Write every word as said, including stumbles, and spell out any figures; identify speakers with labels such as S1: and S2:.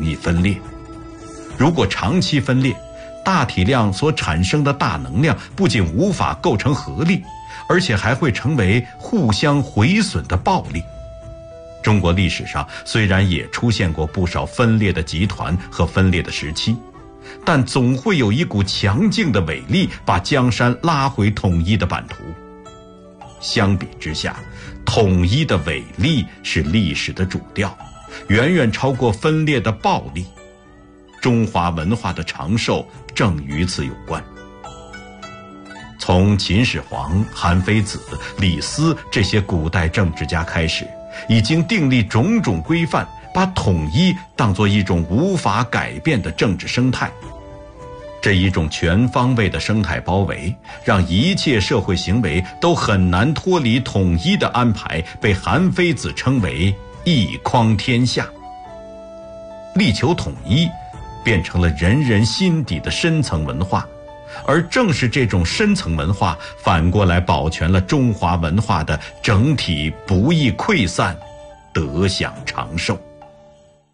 S1: 易分裂。如果长期分裂，大体量所产生的大能量不仅无法构成合力，而且还会成为互相毁损的暴力。中国历史上虽然也出现过不少分裂的集团和分裂的时期，但总会有一股强劲的伟力把江山拉回统一的版图。相比之下，统一的伟力是历史的主调，远远超过分裂的暴力。中华文化的长寿正与此有关。从秦始皇、韩非子、李斯这些古代政治家开始，已经订立种种规范，把统一当作一种无法改变的政治生态。这一种全方位的生态包围，让一切社会行为都很难脱离统一的安排，被韩非子称为一匡天下。力求统一变成了人人心底的深层文化，而正是这种深层文化反过来保全了中华文化的整体不易溃散，得享长寿。